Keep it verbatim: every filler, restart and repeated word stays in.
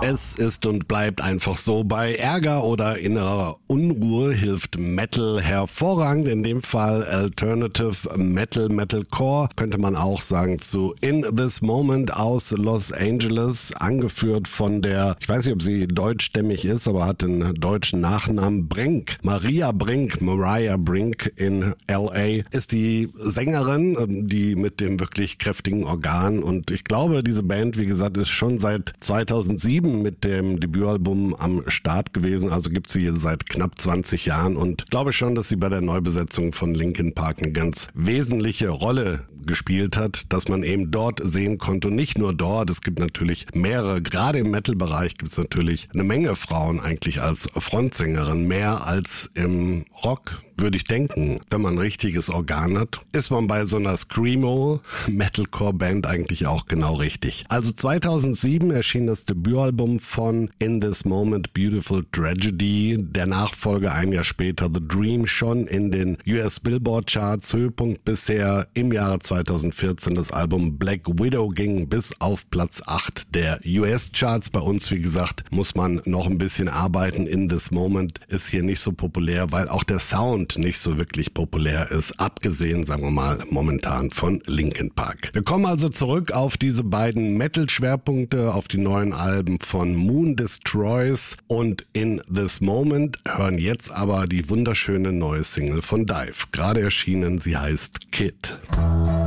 Es ist und bleibt einfach so. Bei Ärger oder innerer Unruhe hilft Metal hervorragend. In dem Fall Alternative Metal, Metalcore, könnte man auch sagen, zu In This Moment aus Los Angeles, angeführt von der, ich weiß nicht, ob sie deutschstämmig ist, aber hat den deutschen Nachnamen Brink. Maria Brink, Mariah Brink in L A ist die Sängerin, die mit dem wirklich kräftigen Organ, und ich glaube, diese Band, wie gesagt, ist schon seit zweitausendsieben mit dem Debütalbum am Start gewesen, also gibt sie seit knapp zwanzig Jahren, und ich glaube schon, dass sie bei der Neubesetzung von Linkin Park eine ganz wesentliche Rolle gespielt hat, dass man eben dort sehen konnte, und nicht nur dort, es gibt natürlich mehrere, gerade im Metal-Bereich gibt es natürlich eine Menge Frauen eigentlich als Frontsängerin, mehr als im Rock, würde ich denken. Wenn man ein richtiges Organ hat, ist man bei so einer Screamo-Metalcore-Band eigentlich auch genau richtig. Also zweitausendsieben erschien das Debütalbum von In This Moment, Beautiful Tragedy. Der Nachfolger ein Jahr später, The Dream, schon in den U S Billboard Charts. Höhepunkt bisher im Jahre zweitausendvierzehn. Das Album Black Widow ging bis auf Platz acht der U S Charts. Bei uns, wie gesagt, muss man noch ein bisschen arbeiten. In This Moment ist hier nicht so populär, weil auch der Sound nicht so wirklich populär ist, abgesehen, sagen wir mal, momentan von Linkin Park. Wir kommen also zurück auf diese beiden Metal-Schwerpunkte, auf die neuen Alben von Moon Destroys und In This Moment, hören jetzt aber die wunderschöne neue Single von Dive. Gerade erschienen, sie heißt Kid.